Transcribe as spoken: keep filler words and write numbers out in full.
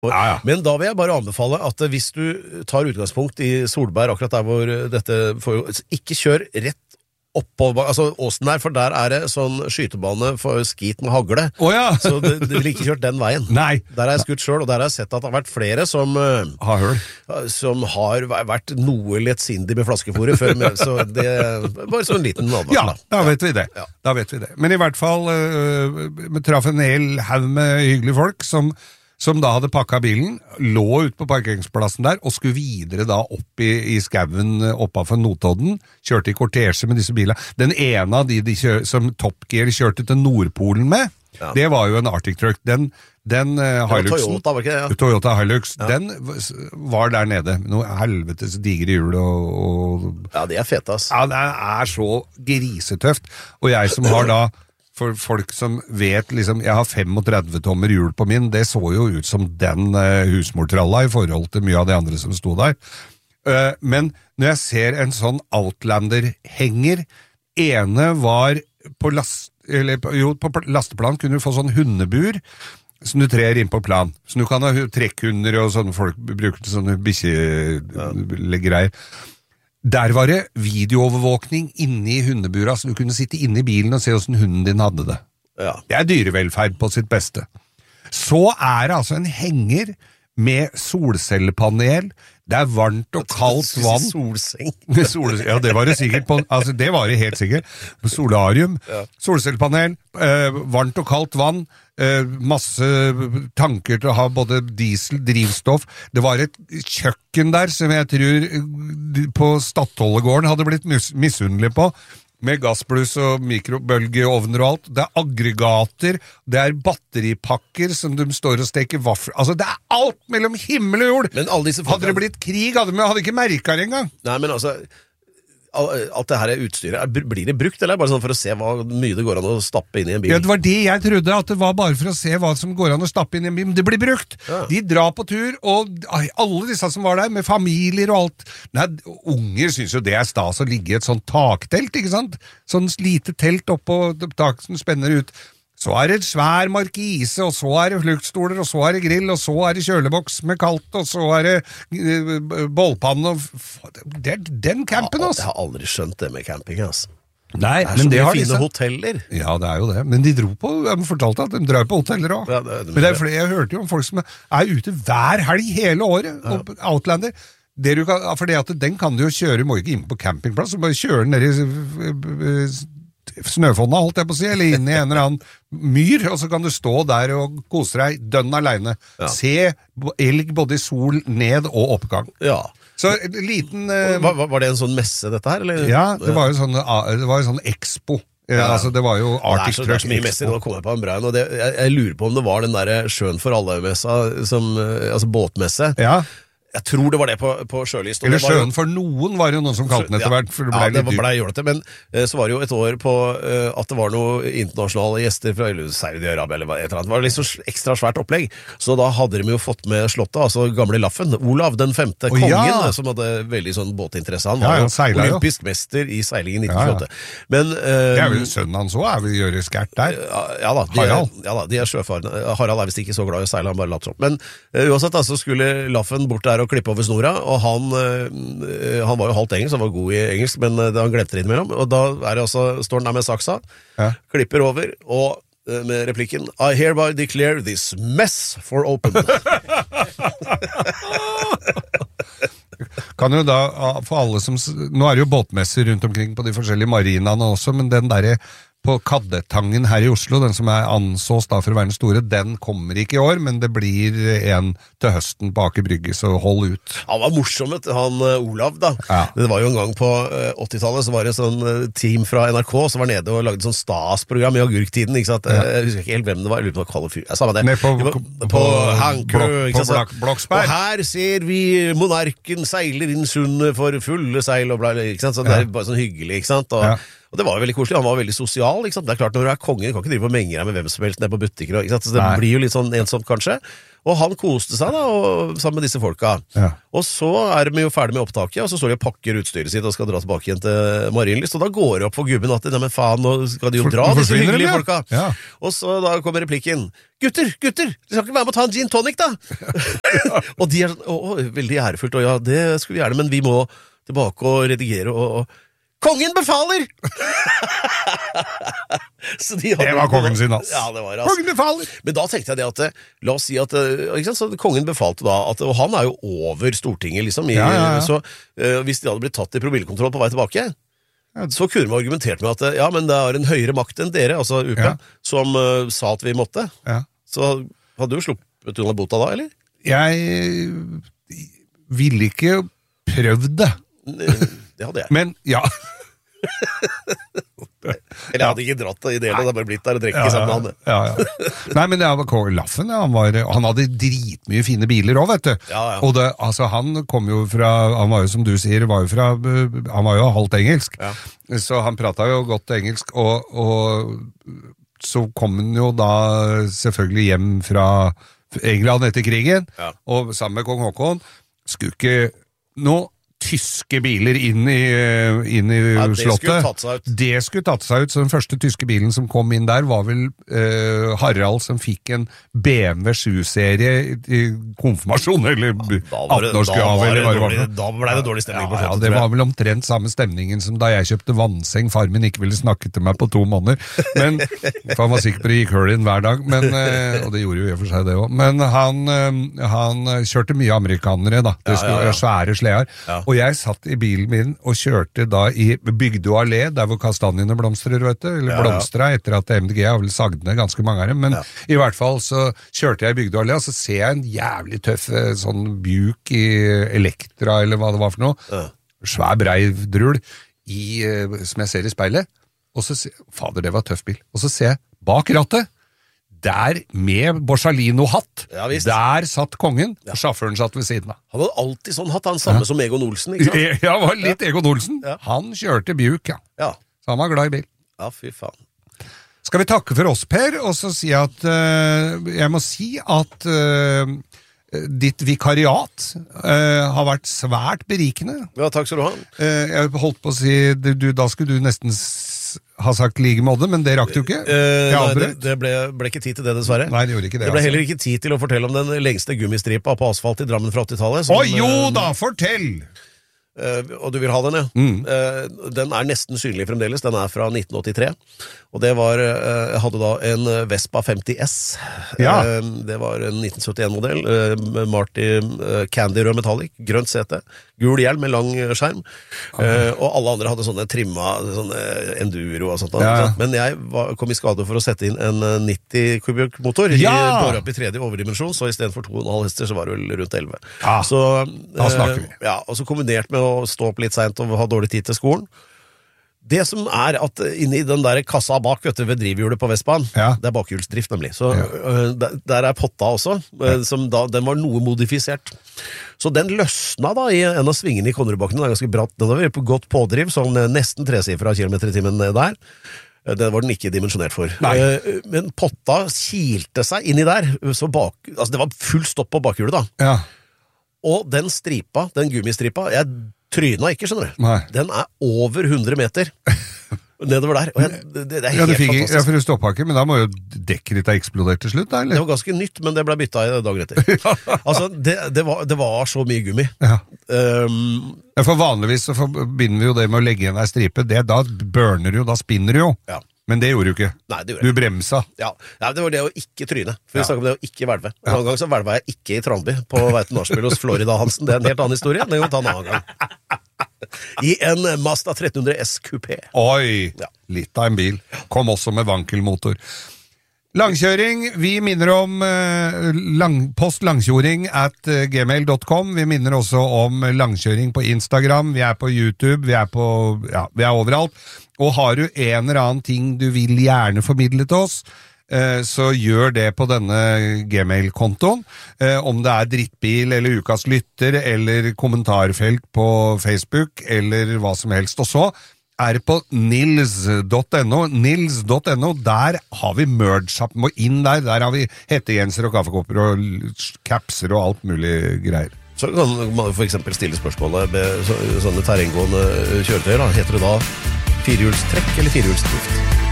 Ja, ja. Men da vil jeg bare anbefale at hvis du tar utgangspunkt i Solberg, akkurat der hvor dette får, ikke kjør rett oppå, altså åsen der, for der er det sånn skytebane for skit med hagle. Oh, ja. Så du, du vil ikke kjørt den veien. Nei. Der har jeg skutt selv, og der har jeg sett at det har vært flere som har hørt. Som har vært noe lettsindig med flaskefôret før, med, så det bare som en liten advarsel. Ja, da vet vi det. Ja. Da vet vi det. Men i hvert fall, vi traff en hel haug med hyggelige folk som som da hadde pakket bilen, lå ut på parkeringsplassen der, og skulle videre da opp i, i skauen oppafor Notodden, kjørte i kortesje med disse bilene. Den ene av de, de kjør, som Top Gear kjørte til Nordpolen med, ja. Det var jo en Arctic Truck. Den, den uh, Hiluxen, Toyota, var ikke det? Ja. Toyota Hilux, ja. Den var der nede. Noe helvetes digre hjul og, og... Ja, det er fete, ass. Ja, det er så grisetøft. Og jeg som har da for folk som vet, liksom, jeg har trettifem tommer hjul på min, det så jo ut som den uh, husmortralla i forhold til mye av de andre som sto der. Uh, men når jeg ser en sånn Outlander-henger, ene var på, last, eller, jo, på lasteplan kunne du få sånn hundebur, som du trer inn på plan. Så du kan ha trekkhunder og sånne folk bruker til sånne bikkjelegreier. Der var det videoovervåkning inne i hundebura, så du kunne sitte inne i bilen og se hvordan hunden din hadde det. Ja. Det er dyrevelferd på sitt beste. Så er det altså en henger med solcellepanel, det er varmt og kaldt vann. Solseng. Sol, ja, det var det sikkert på, altså det var det helt sikkert. Solarium, ja. Solcellepanel, eh, varmt og kaldt vann, eh, masse tanker til å ha både diesel, drivstoff. Det var et kjøkken der som jeg tror på Stadhollegården hadde blitt mis- misunnelig på. Med gassbluss og mikrobølgeovner og alt. Det er aggregater, det er batteripakker som de står og steker vaffel. Altså, det er alt mellom himmel og jord! Men alle disse hadde det blitt krig, hadde vi hadde ikke merket det engang. Nei, men altså, alt det her utstyret, blir det brukt, eller er det bare sånn for å se hva mye det går an å stappe inn i en bil? Ja, det var det jeg trodde, at det var bare for å se hva som går an å stappe inn i en bil, men det blir brukt. Ja. De drar på tur, og alle disse som var der, med familier og alt. Nei, unger synes jo det er stas å ligge i et sånt taktelt, ikke sant? Sånn lite telt oppå taket som spenner ut. Så er det svær markise, og så er det fluktstoler, og så er det grill, og så er det kjøleboks med kaldt, og så er det uh, bollpanne. Og det er den campen, altså. Jeg har aldri skjønt det med camping, altså. Nei, det er men så det mye har fine disse... hoteller. Ja, det er jo det. Men de dro på, jeg fortalte at de drar på hoteller også. Ja, det, det, men det er flere, jeg hørte jo om folk som er ute hver helg hele året, ja. Og Outlander. Det du kan, fordi at den kan du jo kjøre, må ikke inn på campingplass, så bare kjøre den ned i snøfonna, holdt jeg på å si, eller inn i en eller annen myr, og så kan du stå der og kose deg dønn alene. Ja. Se elg både i sol, ned og oppgang. Ja. Så en liten... Uh, var, var det en sånn messe, dette her? Eller? Ja, det var jo sånn, det var jo sånn expo. Ja. Altså, det var jo Arctic Truck. Det er så mye messer, nå kommer jeg på en braun, og det, jeg, jeg lurer på om det var den der Sjøen for alle-messa, som, altså båtmesse. Ja. Jeg tror det var det på, på Sjølyst. Eller Sjøen for noen var jo noen som kalte den etter hvert, for det ble ja, det litt dyrt. Ble jålete, men uh, så var det jo et år på uh, at det var noen internasjonale gjester fra Saudi-Arabia eller et eller annet. Det var litt så ekstra svært opplegg, så da hadde de jo fått med slottet, altså gamle Laffen, Olav den femte, kongen, oh, ja. Som hadde veldig sånn båtinteresse. Han var ja, ja, jo olympisk mester i seiling i nitten tjueåtte. Ja, ja. Men uh, det er vel sønnen hans også, er vel gjøre skært der? Ja, ja da, de, Harald. Ja da, de er sjøfarende. Harald er vist ikke så glad i å seile, han bare latt sånn. Men uh, uansett da, så skulle Laffen bort der og klippe over snora, og han, han var jo halvt engelsk, han var god i engelsk, men han glemte det innimellom, og da er det også, står han der med saksa, ja. Klipper over, og med replikken I hereby declare this mess for open. Kan jo da, for alle som, nå er det jo båtmesser rundt omkring på de forskjellige marinaene også, men den der på Kaddetangen her i Oslo, den som er ansås da for å være den store, den kommer ikke i år, men det blir en til høsten på Aker Brygge, så hold ut. Han var morsom, han Olav da. Ja. Det var jo en gang på åttitallet, så var det en sånn team fra N R K som var nede og lagde sånn Stas-program i agurktiden, ikke sant? Ja. Jeg husker ikke helt hvem det var, jeg lurer på Kalle Fyr. Jeg sa det. Med på, på, på, på Hankø, ikke sant? På Bloksberg. Og her ser vi monarken seiler inn sundet for fulle seil, og bla, ikke sant? Så det er bare sånn hyggelig, ikke sant? Og, ja. Og det var jo veldig koselig, han var veldig sosial, ikke sant? Det er klart når du er kongen, du kan ikke drive og menge deg med hvem som helst ned på butikker, ikke sant? Så det Nei. blir jo litt sånn ensomt kanskje. Og han koste seg da, og, sammen med disse folka. Ja. Og så er de jo ferdig med opptaket, og så står de og pakker utstyret sitt og skal dra tilbake igjen til Marienlyst, og da går det opp for gubben at, nei, men faen, nå skal de jo dra, for, disse hyggelige folka. Ja. Og så da kommer replikken, gutter, gutter, de skal ikke være med å ta en gin tonic da? Og de er sånn, å, veldig ærefullt, og ja, det skulle vi gjerne, men vi må tilbake og redigere, og, og kongen befaler! Så de det var kongen sin, ass. Ja, det var, ass. Kongen befaler! Men da tenkte jeg det at, la oss si at, ikke sant, så kongen befalte da, at, og han er jo over Stortinget, liksom, i, ja, ja, ja. Så uh, hvis de hadde blitt tatt i promillekontroll på vei tilbake, så kunne man argumentert med at, ja, men det er en høyere makt enn dere, altså U P, ja. som uh, sa at vi måtte. Ja. Så hadde du sluppet unna bota da, eller? Jeg ville ikke prøvd det. Det hadde jeg. Men, ja. Eller jeg hadde ikke dratt det i det, det hadde bare blitt der og drekke ja, sammen med han. Ja, ja. Nei, men det var Laffen, ja. han, var, han hadde dritmye fine biler også, vet du. Ja, ja. Og det, altså, han kom jo fra, han var jo som du sier, var jo fra, han var jo halvt engelsk. Ja. Så han pratet jo godt engelsk, og, og så kom han jo da selvfølgelig hjem fra England etter krigen, ja. og sammen med kong Håkon, skulle ikke nå tyske biler inn i, inn i ja, det slottet. Skulle tatt seg ut. Det skulle tatt seg ut, så den første tyske bilen som kom inn der var vel uh, Harald som fikk en B M W sju-serie i konfirmasjon, eller atten-årsgave, eller hva det var. Da ble det dårlig stemning ja, på slottet. Ja, det var vel omtrent samme stemningen som da jeg kjøpte vannseng, far min ikke ville snakke til meg på to måneder, men, for han var sikker på det gikk høl inn hver dag, men, uh, og det gjorde jo i og for seg det også, men han, uh, han kjørte mye amerikanere da, det skulle være ja, ja, ja. svære sleer, ja. Og jeg satt i bilen min og kjørte da i Bygdø allé, der hvor kastanjene blomstrer, vet du, eller ja, ja. blomstra, etter at M D G har vel sagd ned ganske mange av dem, men ja. i hvert fall så kjørte jeg i Bygdø allé, og så ser jeg en jævlig tøff sånn bjuk i Elektra, eller hva det var for noe, ja. svær brei drul, i, som jeg ser i speilet, og så ser fader, det var tøff bil, og så ser jeg bak rattet, der med Borsalino-hatt, ja, der satt kongen, ja. og sjåføren satt ved siden av. Han hadde alltid sånn hatt, han samme ja. som Egon Olsen, ikke sant? Ja, var litt ja. Egon Olsen. Ja. Han kjørte bjuk, ja. ja. Så han var glad i bil. Ja, fy faen. Skal vi takke for oss, Per, og så si at, uh, jeg må si at uh, ditt vikariat uh, har vært svært berikende. Ja, takk skal du ha. Uh, jeg holdt på å si, du, da skulle du nesten har sagt like måte, men det rakk du ikke. Uh, nei, det, det ble, ble ikke tid til det, dessverre. Nei, det gjorde ikke det. Det ble altså. heller ikke tid til å fortelle om den lengste gummistripa på asfalt i Drammen fra åttitallet. Å jo da, fortell! Uh, og du vil ha den, ja. Mm. Uh, den er nesten synlig fremdeles. Den er fra nitten åttitre. Og det var, uh, jeg hadde da en Vespa femti S. Ja. Uh, det var en nitten syttien-modell. Uh, Marty uh, Candy Rød Metallic. Grønt sete. Gul hjelm med lang skjerm. Uh, og alle andre hadde sånne trimma sånne enduro og sånt. Ja. Men jeg var, kom i skade for å sette inn en nitti kubikk motor. Ja. I, bare opp i tredje overdimensjon, så i stedet for to komma fem hester så var det vel rundt elleve. Ja. Så, da snakker vi. Uh, ja, og så kombinert med å stå opp litt sent og ha dårlig tid til skolen. Det som er at inne i den der kassa bak, vet du, ved drivhjulet på Vespaen, ja. det er bakhjulsdrift nemlig, så ja. uh, der, der er potta også, uh, ja. som da, den var noe modifisert. Så den løsna da i en av svingene i Konnerudbakken, den er ganske bratt nedover, på godt pådriv, sånn nesten tresifra kilometer i timen der. Det var den ikke dimensjonert for. Uh, men potta kilte seg inni der, så bak, altså det var full stopp på bakhjulet da. Ja. Og den stripa, den gummistripa, jeg tryna ikke, skjønner du. Nei. Den er over hundre meter nedover der. Og jeg, det, det er ja, helt fikk, fantastisk. Ja, for du stoppa ikke, men da må jo dekket ditt ha eksplodert til slutt, da, eller? Det var ganske nytt, men det ble bytta i dagen etter. Altså, det, det, var, det var så mye gummi. Ja. Um, ja, for vanligvis så forbinder vi jo det med å legge igjen ei stripe. Det, da burner du jo, da spinner du jo. Ja. Men det gjorde du ikke. Nei, det gjorde du bremsa. Ja. ja, det var det å ikke tryne. For vi ja. snakket om det å ikke hvelve. En annen gang så hvelva jeg ikke i Tranby på vei til nachspiel hos Florida Hansen. Det er en helt annen historie. Den kan vi ta en annen gang. I en Mazda tretten hundre S Coupé. Oi, ja. Litt av en bil. Kom også med vankelmotor. Langkjøring, vi minner om uh, lang, post langkjøring at uh, gmail dot com. Vi minner også om langkjøring på Instagram, vi er på YouTube, vi er på, ja, vi er overalt. Og har du en eller annen ting du vil gjerne formidle til oss, uh, så gjør det på denne Gmail-kontoen. Uh, om det er drittbil, eller ukas lytter, eller kommentarfelt på Facebook, eller hva som helst. Og så er på nils punktum no. nils punktum no, der har vi merge-shop. Må inn der, der har vi hettegenser og kaffekopper og capser og alt mulig greier. Så kan man for eksempel stille spørsmålet med sånne terrenggående kjøretøyer, da. Heter det da firehjulstrekk eller firehjulsdrift?